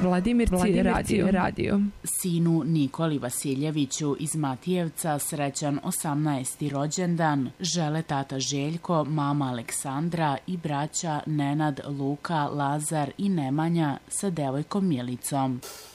Vladimirci radio. Sinu Nikoli Vasiljeviću iz Matijevca srećan 18. rođendan žele tata Željko, mama Aleksandra i braća Nenad, Luka, Lazar i Nemanja sa devojkom Milicom.